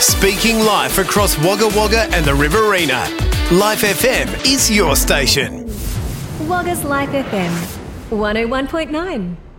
Speaking live across Wagga Wagga and the Riverina. Life FM is your station. Wagga's Life FM 101.9.